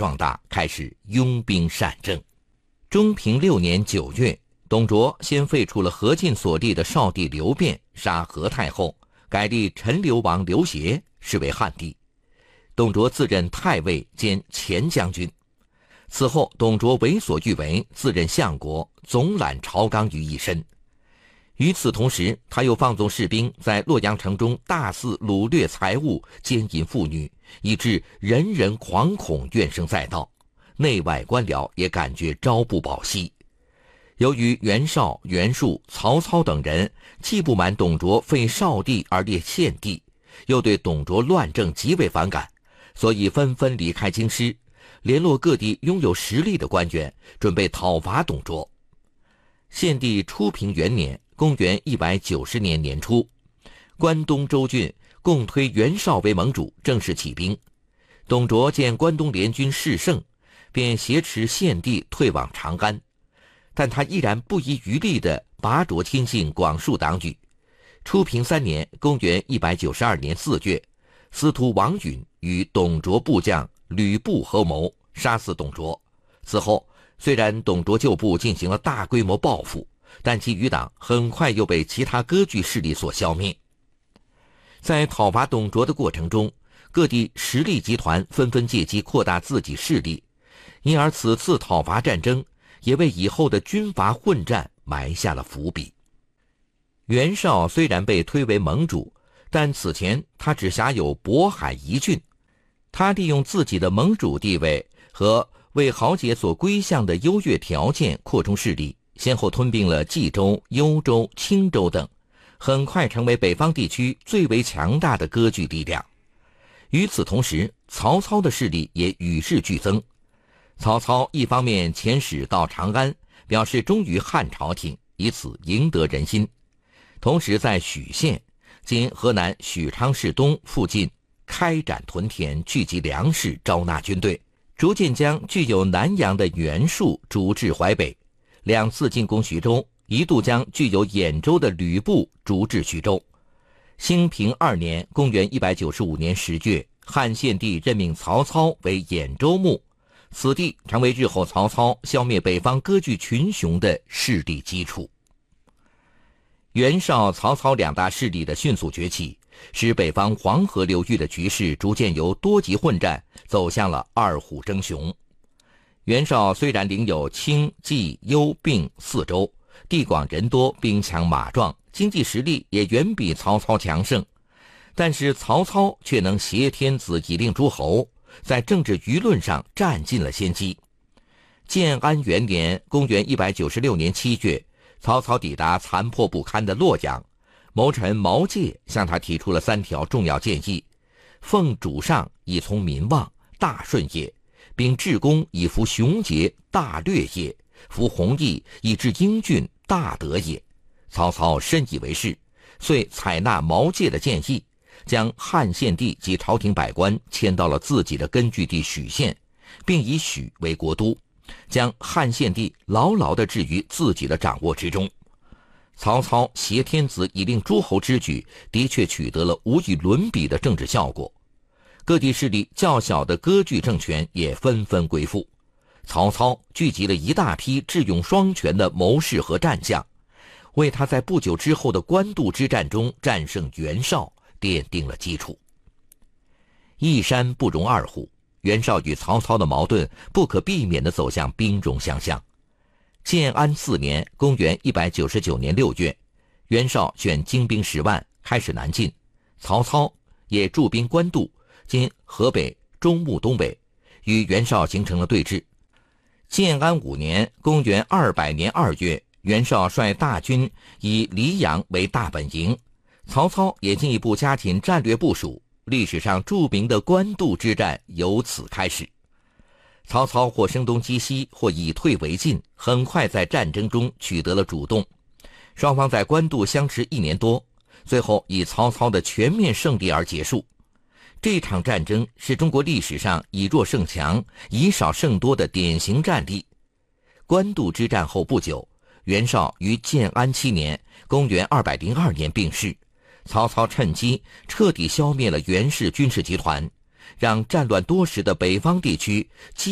壮大，开始拥兵善政。中平6年9月，董卓先废除了何进所立的少帝刘辩，杀何太后，改立陈留王刘协，是为汉帝。董卓自任太尉兼前将军。此后，董卓为所欲为，自任相国，总揽朝纲于一身。与此同时，他又放纵士兵在洛阳城中大肆掳掠财物，奸淫妇女，以致人人惶恐，怨声载道，内外官僚也感觉朝不保夕。由于袁绍、袁术、曹操等人既不满董卓废少帝而立献帝，又对董卓乱政极为反感，所以纷纷离开京师，联络各地拥有实力的官员，准备讨伐董卓。献帝初平元年，公元190年年初，关东州郡共推袁绍为盟主，正式起兵。董卓见关东联军势盛，便挟持献帝退往长安，但他依然不遗余力地拔擢亲信，广树党羽。初平3年，公元192年4月，司徒王允与董卓部将吕布合谋，杀死董卓。此后，虽然董卓旧部进行了大规模报复，但其余党很快又被其他割据势力所消灭。在讨伐董卓的过程中，各地实力集团纷纷借机扩大自己势力，因而此次讨伐战争也为以后的军阀混战埋下了伏笔。袁绍虽然被推为盟主，但此前他只辖有渤海一郡。他利用自己的盟主地位和为豪杰所归向的优越条件扩充势力，先后吞并了冀州、幽州、青州等，很快成为北方地区最为强大的割据力量。与此同时，曹操的势力也与日俱增。曹操一方面遣使到长安，表示忠于汉朝廷，以此赢得人心，同时在许县（今河南许昌市东）附近开展屯田，聚集粮食，招纳军队，逐渐将具有南阳的袁术逐至淮北。2次进攻徐州，一度将具有兖州的吕布逐至徐州。兴平2年，公元195年10月，汉献帝任命曹操为兖州牧，此地成为日后曹操消灭北方割据群雄的势力基础。袁绍、曹操2大势力的迅速崛起，使北方黄河流域的局势逐渐由多极混战走向了二虎争雄。袁绍虽然领有青、冀、幽、并4州，地广人多，兵强马壮，经济实力也远比曹操强盛，但是曹操却能挟天子以令诸侯，在政治舆论上占尽了先机。建安元年，公元196年7月，曹操抵达残破不堪的洛阳，谋臣毛玠向他提出了3条重要建议：奉主上，以从民望，大顺也；秉至公，以服雄杰，大略也；服弘毅，以治英俊，大德也。曹操深以为是，遂采纳毛玠的建议，将汉献帝及朝廷百官迁到了自己的根据地许县，并以许为国都，将汉献帝牢牢地置于自己的掌握之中。曹操挟天子以令诸侯之举的确取得了无与伦比的政治效果，各地势力较小的割据政权也纷纷归附。曹操聚集了一大批智勇双全的谋士和战将，为他在不久之后的官渡之战中战胜袁绍奠定了基础。一山不容二虎，袁绍与曹操的矛盾不可避免地走向兵戎相向。建安4年，公元199年6月，袁绍选精兵10万，开始南进，曹操也驻兵官渡（今河北中牟东北），与袁绍形成了对峙。建安5年，公元200年2月，袁绍率大军以黎阳为大本营，曹操也进一步加紧战略部署，历史上著名的官渡之战由此开始。曹操或声东击西，或以退为进，很快在战争中取得了主动。双方在官渡相持1年多，最后以曹操的全面胜利而结束。这场战争是中国历史上以弱胜强、以少胜多的典型战例。官渡之战后不久，袁绍于建安7年，公元202年病逝。曹操趁机彻底消灭了袁氏军事集团，让战乱多时的北方地区